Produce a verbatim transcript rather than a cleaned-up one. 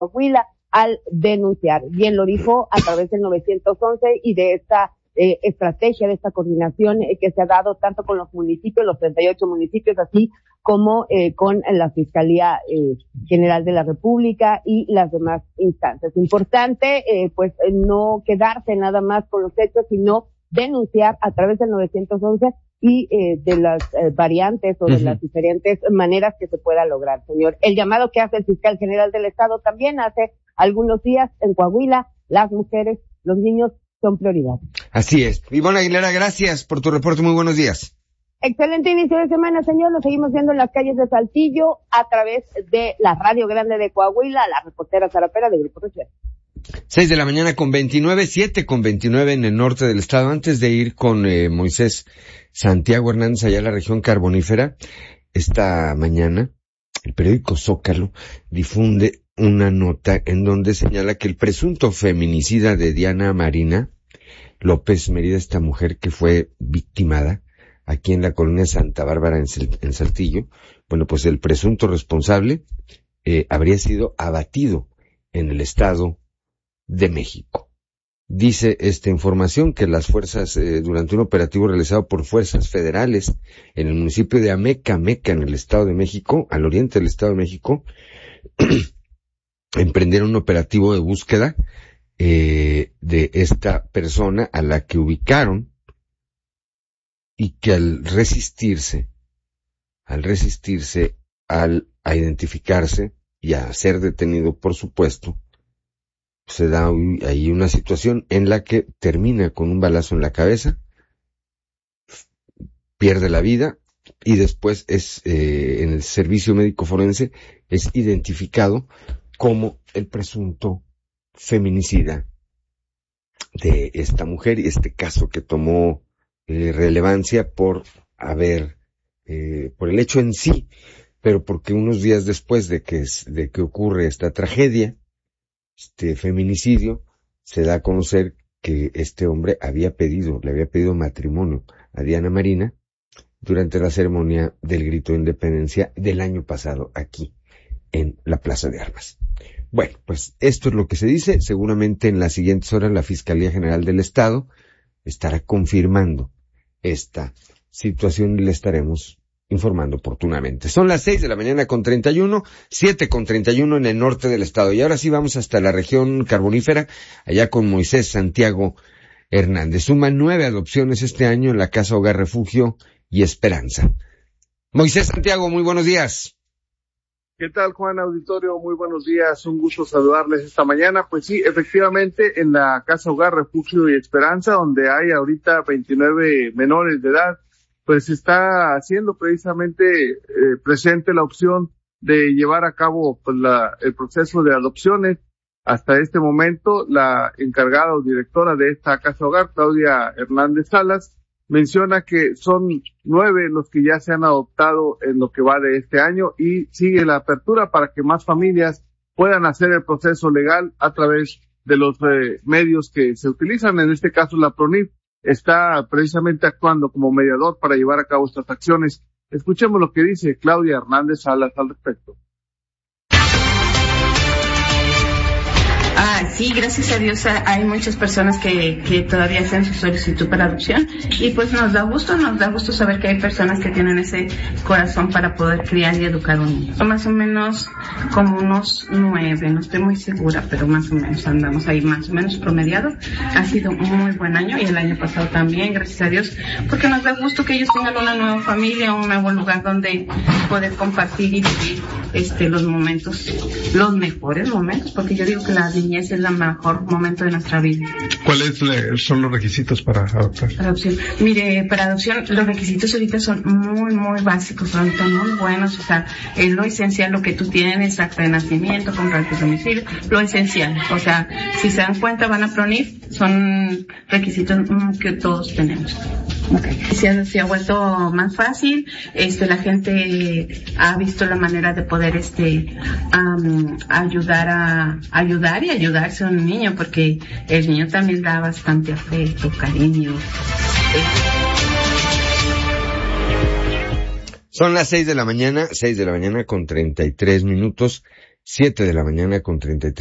Coahuila al denunciar. Bien lo dijo a través del nueve once y de esta eh, estrategia, de esta coordinación eh, que se ha dado tanto con los municipios, los treinta y ocho municipios, así como eh, con la Fiscalía eh, General de la República y las demás instancias. Importante, eh, pues, no quedarse nada más con los hechos, sino denunciar a través del nueve once y eh, de las eh, variantes o de uh-huh. las diferentes maneras que se pueda lograr, señor. El llamado que hace el fiscal general del Estado también hace algunos días en Coahuila, las mujeres, los niños son prioridad. Así es. Ivonne Aguilera, gracias por tu reporte. Muy buenos días. Excelente inicio de semana, señor. Lo seguimos viendo en las calles de Saltillo a través de la Radio Grande de Coahuila, la reportera Zarapera de Grupo Región. Seis de la mañana con veintinueve, siete con veintinueve en el norte del estado. Antes de ir con eh, Moisés Santiago Hernández allá a la región carbonífera, esta mañana el periódico Zócalo difunde una nota en donde señala que el presunto feminicida de Diana Marina López Mérida, esta mujer que fue victimada aquí en la colonia Santa Bárbara en, en Saltillo, bueno, pues el presunto responsable eh, habría sido abatido en el estado de México. Dice esta información que las fuerzas, eh, durante un operativo realizado por fuerzas federales en el municipio de Ameca, Meca, en el estado de México, al oriente del estado de México, emprendieron un operativo de búsqueda eh, de esta persona a la que ubicaron y que al resistirse, al resistirse, al a identificarse y a ser detenido, por supuesto, se da ahí una situación en la que termina con un balazo en la cabeza, pierde la vida y después es eh, en el servicio médico forense es identificado como el presunto feminicida de esta mujer, y este caso que tomó eh, relevancia por haber, eh, por el hecho en sí, pero porque unos días después de que, de que ocurre esta tragedia, este feminicidio, se da a conocer que este hombre había pedido, le había pedido matrimonio a Diana Marina durante la ceremonia del Grito de Independencia del año pasado aquí en la Plaza de Armas. Bueno, pues esto es lo que se dice. Seguramente en las siguientes horas la Fiscalía General del Estado estará confirmando esta situación y le estaremos informando oportunamente. Son las seis de la mañana con treinta y uno, siete con treinta y uno en el norte del estado. Y ahora sí vamos hasta la región carbonífera, allá con Moisés Santiago Hernández. Suman nueve adopciones este año en la Casa Hogar Refugio y Esperanza. Moisés Santiago, muy buenos días. ¿Qué tal, Juan Auditorio? Muy buenos días, un gusto saludarles esta mañana. Pues sí, efectivamente, en la Casa Hogar Refugio y Esperanza, donde hay ahorita veintinueve menores de edad, pues está haciendo precisamente eh, presente la opción de llevar a cabo pues, la, el proceso de adopciones. Hasta este momento, la encargada o directora de esta Casa Hogar, Claudia Hernández Salas, menciona que son nueve los que ya se han adoptado en lo que va de este año y sigue la apertura para que más familias puedan hacer el proceso legal a través de los eh, medios que se utilizan. En este caso, la PRONIF está precisamente actuando como mediador para llevar a cabo estas acciones. Escuchemos lo que dice Claudia Hernández Salas al respecto. Ah, sí, gracias a Dios hay muchas personas que, que todavía hacen su solicitud para adopción y pues nos da gusto, nos da gusto saber que hay personas que tienen ese corazón para poder criar y educar a un niño. Son más o menos como unos nueve, no estoy muy segura, pero más o menos andamos ahí más o menos promediado. Ha sido un muy buen año y el año pasado también, gracias a Dios, porque nos da gusto que ellos tengan una nueva familia, un nuevo lugar donde poder compartir y vivir este, los momentos, los mejores momentos, porque yo digo que la niñez es el mejor momento de nuestra vida. ¿Cuáles son los requisitos para adoptar? Para adopción. Mire, para adopción los requisitos ahorita son muy, muy básicos, son muy buenos, o sea, es lo esencial lo que tú tienes, acta de nacimiento, comprar tu domicilio, lo esencial. O sea, si se dan cuenta, van a PRONIF, son requisitos que todos tenemos. Okay. Se ha, se ha vuelto más fácil, este, la gente ha visto la manera de poder, este, um, ayudar a, ayudar y ayudarse a un niño, porque el niño también da bastante afecto, cariño. Son las seis de la mañana, seis de la mañana con treinta y tres minutos. siete de la mañana con treinta y tres